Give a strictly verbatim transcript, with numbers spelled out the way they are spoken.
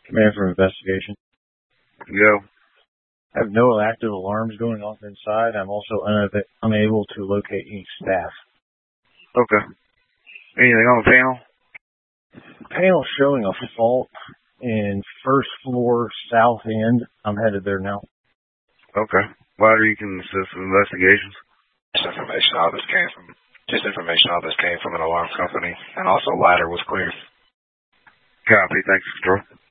Command for investigation. Go. I have no active alarms going off inside. I'm also una- unable to locate any staff. Okay. Anything on the panel? Panel showing a fault in first floor south end. I'm headed there now. Okay. Ladder, you can assist with investigations. This information all this came from this information all this came from an alarm company, and also ladder was cleared. Copy. Thanks, Control.